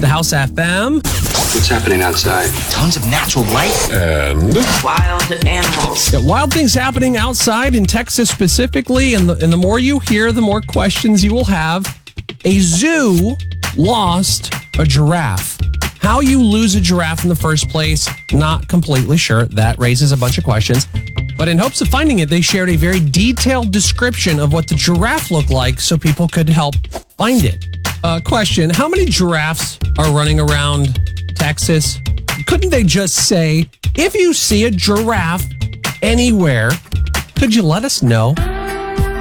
the House FM. What's happening outside? Tons of natural light. And Wild animals. Yeah, wild things happening outside in Texas specifically, and the more you hear, the more questions you will have. A zoo lost a giraffe. How you lose a giraffe in the first place, not completely sure. That raises a bunch of questions. But in hopes of finding it, they shared a very detailed description of what the giraffe looked like so people could help find it. Question, how many giraffes are running around Texas? Couldn't they just say, if you see a giraffe anywhere, could you let us know?